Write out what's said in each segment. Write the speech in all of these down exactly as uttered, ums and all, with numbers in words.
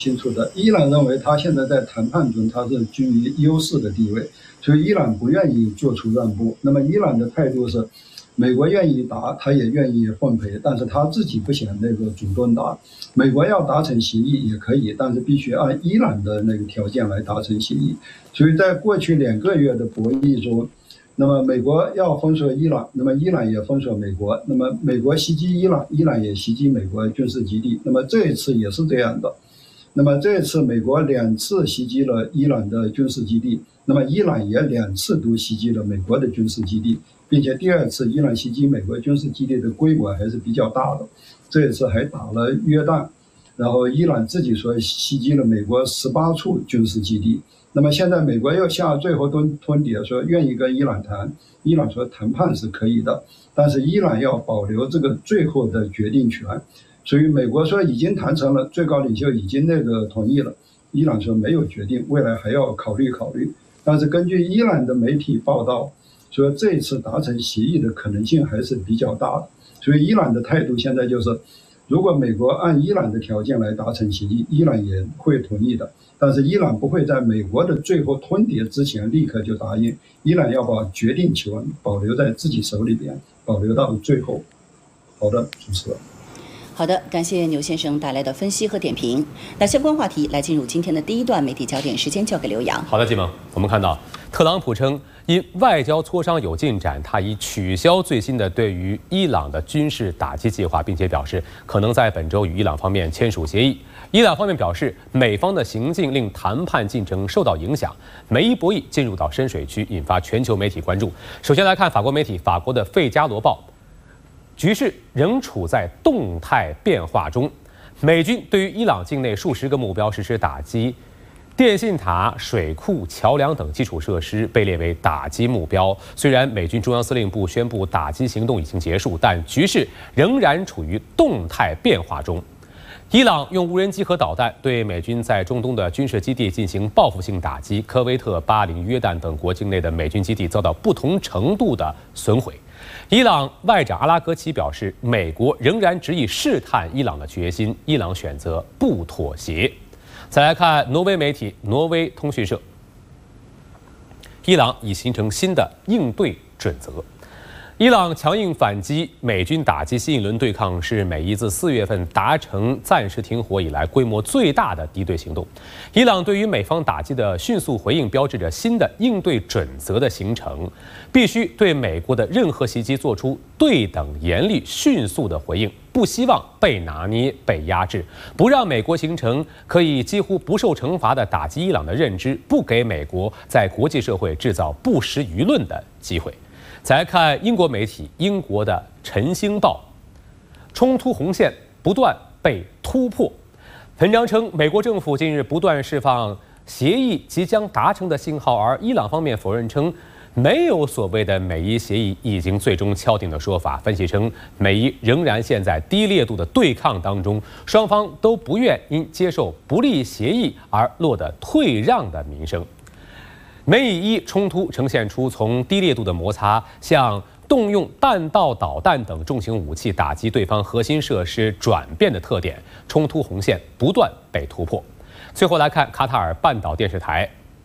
清楚的。伊朗认为他现在在谈判中他是居于优势的地位，所以伊朗不愿意做出让步。那么伊朗的态度是，美国愿意打，他也愿意奉陪，但是他自己不想那个主动打。美国要达成协议也可以，但是必须按伊朗的那个条件来达成协议。所以在过去两个月的博弈中，那么美国要封锁伊朗，那么伊朗也封锁美国，那么美国袭击伊朗，伊朗也袭击美国军事基地。那么这一次也是这样的。那么这一次美国两次袭击了伊朗的军事基地，那么伊朗也两次都袭击了美国的军事基地，并且第二次伊朗袭击美国军事基地的规模还是比较大的，这一次还打了约旦，然后伊朗自己说袭击了美国十八处军事基地。那么现在美国又下最后吞吞牒说愿意跟伊朗谈，伊朗说谈判是可以的，但是伊朗要保留这个最后的决定权。所以美国说已经谈成了，最高领袖已经那个同意了，伊朗说没有决定，未来还要考虑考虑。但是根据伊朗的媒体报道说，这一次达成协议的可能性还是比较大的。所以伊朗的态度现在就是，如果美国按伊朗的条件来达成协议，伊朗也会同意的，但是伊朗不会在美国的最后吞牒之前立刻就答应，伊朗要把决定权保留在自己手里边，保留到最后。好的，主持人。 好的，感谢牛先生带来的分析和点评。那相关话题来进入今天的第一段媒体焦点，时间交给刘洋。 好的，季萌，我们看到特朗普称因外交磋商有进展，他已取消最新的对于伊朗的军事打击计划，并且表示可能在本周与伊朗方面签署协议。伊朗方面表示，美方的行径令谈判进程受到影响，美伊博弈进入到深水区，引发全球媒体关注。首先来看法国媒体，法国的《费加罗报》。局势仍处在动态变化中，美军对于伊朗境内数十个目标实施打击，电信塔、水库、桥梁等基础设施被列为打击目标。虽然美军中央司令部宣布打击行动已经结束，但局势仍然处于动态变化中。伊朗用无人机和导弹对美军在中东的军事基地进行报复性打击，科威特、巴林、约旦等国境内的美军基地遭到不同程度的损毁。伊朗外长阿拉格齐表示，美国仍然执意试探伊朗的决心，伊朗选择不妥协。再来看挪威媒体挪威通讯社，伊朗已形成新的应对准则。伊朗强硬反击，美军打击新一轮对抗是美伊自四月份达成暂时停火以来规模最大的敌对行动。伊朗对于美方打击的迅速回应，标志着新的应对准则的形成，必须对美国的任何袭击做出对等、严厉、迅速的回应，不希望被拿捏、被压制，不让美国形成可以几乎不受惩罚的打击伊朗的认知，不给美国在国际社会制造不实舆论的机会。再来看英国媒体，英国的《晨星报》，冲突红线不断被突破。文章称，美国政府近日不断释放协议即将达成的信号，而伊朗方面否认称没有所谓的美伊协议已经最终敲定的说法。分析称，美伊仍然陷在低烈度的对抗当中，双方都不愿因接受不利协议而落得退让的名声。美以伊冲突呈现出从低烈度的摩擦向动用弹道导弹等重型武器打击对方核心设施转变的特点，冲突红线不断被突破。最后来看卡塔尔半岛电视台，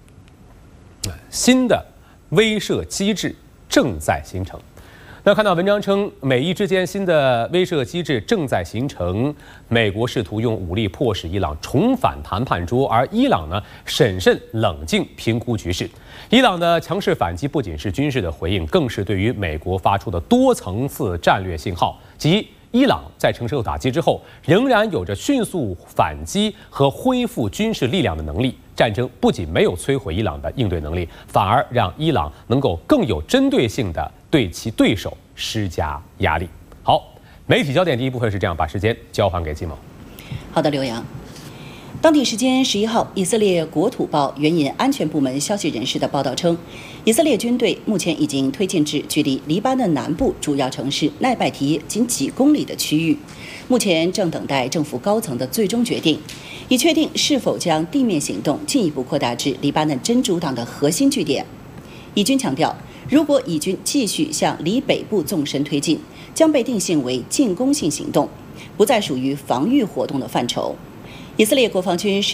新的威慑机制正在形成。那看到文章称，美伊之间新的威慑机制正在形成，美国试图用武力迫使伊朗重返谈判桌，而伊朗呢，审慎冷静评估局势。伊朗的强势反击不仅是军事的回应，更是对于美国发出的多层次战略信号，即伊朗在承受打击之后，仍然有着迅速反击和恢复军事力量的能力。战争不仅没有摧毁伊朗的应对能力，反而让伊朗能够更有针对性地对其对手施加压力。好，媒体焦点第一部分是这样，把时间交还给季萌。 好的，刘洋。当地时间十一号，以色列国土报援引安全部门消息人士的报道称，以色列军队目前已经推进至距离黎巴嫩南部主要城市奈拜提仅几公里的区域，目前正等待政府高层的最终决定，以确定是否将地面行动进一步扩大至黎巴嫩真主党的核心据点。以军强调，如果以军继续向黎北部纵深推进，将被定性为进攻性行动，不再属于防御活动的范畴。以色列国防军是